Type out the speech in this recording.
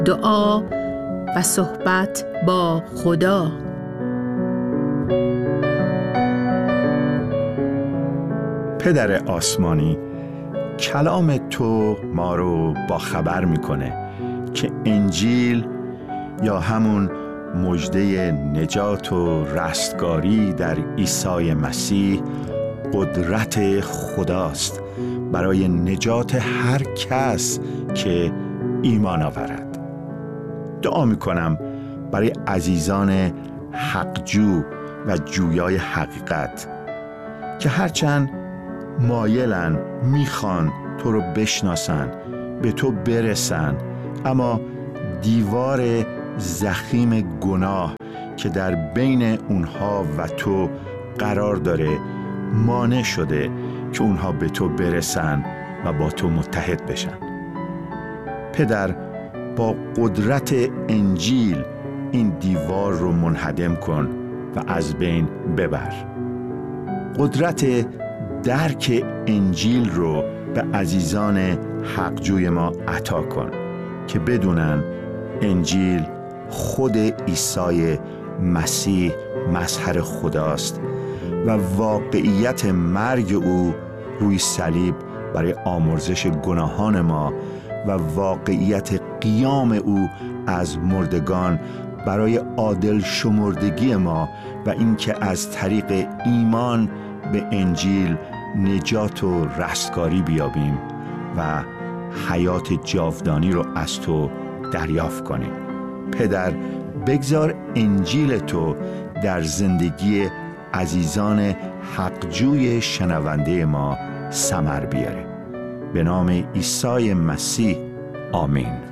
دعا و صحبت با خدا. پدر آسمانی، کلام تو ما رو با خبر میکنه که انجیل یا همون مژده نجات و رستگاری در عیسی مسیح قدرت خداست برای نجات هر کس که ایمان آورد. دعا میکنم برای عزیزان حقجو و جویای حقیقت که هرچند مایلن میخوان تو رو بشناسن، به تو برسن، اما دیوار ضخیم گناه که در بین اونها و تو قرار داره مانع شده که اونها به تو برسن و با تو متحد بشن. پدر، با قدرت انجیل این دیوار رو منهدم کن و از بین ببر. قدرت درک انجیل رو به عزیزان حقجوی ما عطا کن که بدونن انجیل خود عیسی مسیح مظهر خداست و واقعیت مرگ او روی صلیب برای آمرزش گناهان ما و واقعیت قیام او از مردگان برای عادل شمردگی ما و اینکه از طریق ایمان به انجیل نجات و رستگاری بیابیم و حیات جاودانی رو از تو دریافت کنیم. پدر، بگذار انجیل تو در زندگی عزیزان حقجوی شنونده ما ثمر بیاره. به نام عیسی مسیح، آمین.